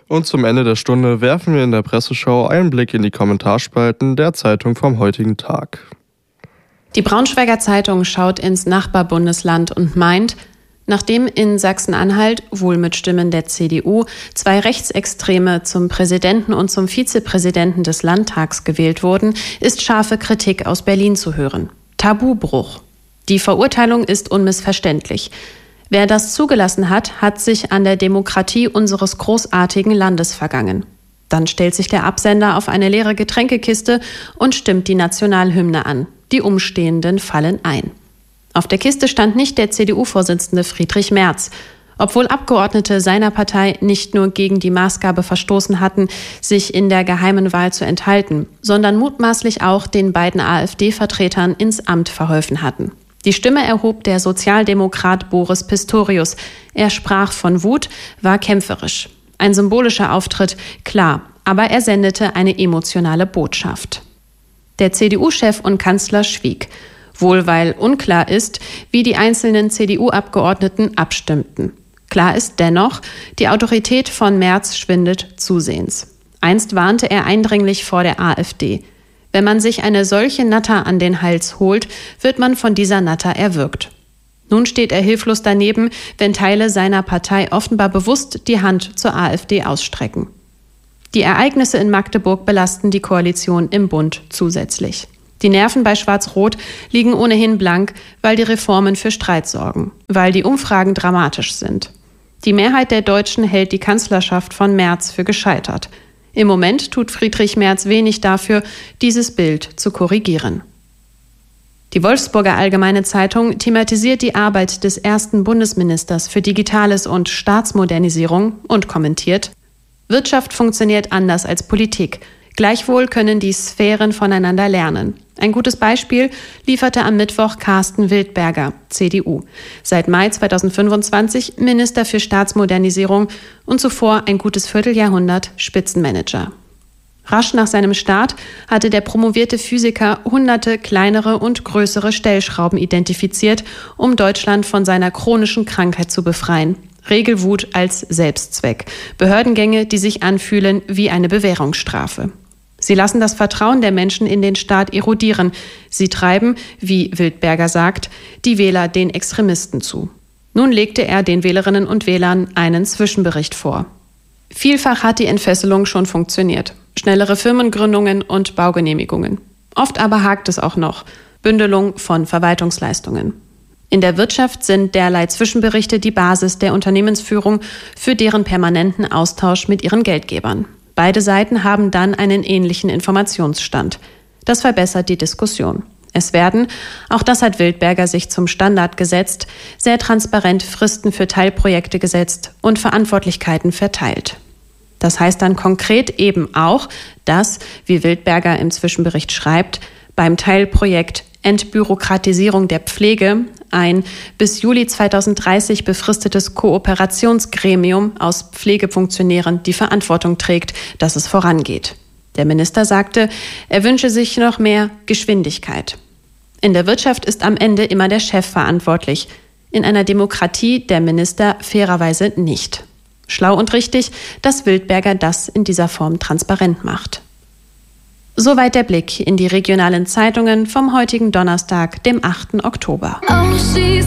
Und zum Ende der Stunde werfen wir in der Presseschau einen Blick in die Kommentarspalten der Zeitung vom heutigen Tag. Die Braunschweiger Zeitung schaut ins Nachbarbundesland und meint, nachdem in Sachsen-Anhalt, wohl mit Stimmen der CDU, 2 Rechtsextreme zum Präsidenten und zum Vizepräsidenten des Landtags gewählt wurden, ist scharfe Kritik aus Berlin zu hören. Tabubruch. Die Verurteilung ist unmissverständlich. Wer das zugelassen hat, hat sich an der Demokratie unseres großartigen Landes vergangen. Dann stellt sich der Absender auf eine leere Getränkekiste und stimmt die Nationalhymne an. Die Umstehenden fallen ein. Auf der Kiste stand nicht der CDU-Vorsitzende Friedrich Merz. Obwohl Abgeordnete seiner Partei nicht nur gegen die Maßgabe verstoßen hatten, sich in der geheimen Wahl zu enthalten, sondern mutmaßlich auch den beiden AfD-Vertretern ins Amt verholfen hatten. Die Stimme erhob der Sozialdemokrat Boris Pistorius. Er sprach von Wut, war kämpferisch. Ein symbolischer Auftritt, klar, aber er sendete eine emotionale Botschaft. Der CDU-Chef und Kanzler schwieg, wohl weil unklar ist, wie die einzelnen CDU-Abgeordneten abstimmten. Klar ist dennoch, die Autorität von Merz schwindet zusehends. Einst warnte er eindringlich vor der AfD. Wenn man sich eine solche Natter an den Hals holt, wird man von dieser Natter erwürgt. Nun steht er hilflos daneben, wenn Teile seiner Partei offenbar bewusst die Hand zur AfD ausstrecken. Die Ereignisse in Magdeburg belasten die Koalition im Bund zusätzlich. Die Nerven bei Schwarz-Rot liegen ohnehin blank, weil die Reformen für Streit sorgen, weil die Umfragen dramatisch sind. Die Mehrheit der Deutschen hält die Kanzlerschaft von Merz für gescheitert. Im Moment tut Friedrich Merz wenig dafür, dieses Bild zu korrigieren. Die Wolfsburger Allgemeine Zeitung thematisiert die Arbeit des ersten Bundesministers für Digitales und Staatsmodernisierung und kommentiert: Wirtschaft funktioniert anders als Politik. Gleichwohl können die Sphären voneinander lernen. Ein gutes Beispiel lieferte am Mittwoch Carsten Wildberger, CDU. Seit Mai 2025 Minister für Staatsmodernisierung und zuvor ein gutes Vierteljahrhundert Spitzenmanager. Rasch nach seinem Start hatte der promovierte Physiker hunderte kleinere und größere Stellschrauben identifiziert, um Deutschland von seiner chronischen Krankheit zu befreien. Regelwut als Selbstzweck. Behördengänge, die sich anfühlen wie eine Bewährungsstrafe. Sie lassen das Vertrauen der Menschen in den Staat erodieren. Sie treiben, wie Wildberger sagt, die Wähler den Extremisten zu. Nun legte er den Wählerinnen und Wählern einen Zwischenbericht vor. Vielfach hat die Entfesselung schon funktioniert. Schnellere Firmengründungen und Baugenehmigungen. Oft aber hakt es auch noch. Bündelung von Verwaltungsleistungen. In der Wirtschaft sind derlei Zwischenberichte die Basis der Unternehmensführung für deren permanenten Austausch mit ihren Geldgebern. Beide Seiten haben dann einen ähnlichen Informationsstand. Das verbessert die Diskussion. Es werden, auch das hat Wildberger sich zum Standard gesetzt, sehr transparent Fristen für Teilprojekte gesetzt und Verantwortlichkeiten verteilt. Das heißt dann konkret eben auch, dass, wie Wildberger im Zwischenbericht schreibt, beim Teilprojekt Entbürokratisierung der Pflege ein bis Juli 2030 befristetes Kooperationsgremium aus Pflegefunktionären die Verantwortung trägt, dass es vorangeht. Der Minister sagte, er wünsche sich noch mehr Geschwindigkeit. In der Wirtschaft ist am Ende immer der Chef verantwortlich. In einer Demokratie der Minister fairerweise nicht. Schlau und richtig, dass Wildberger das in dieser Form transparent macht. Soweit der Blick in die regionalen Zeitungen vom heutigen Donnerstag, dem 8. Oktober. Oh, she's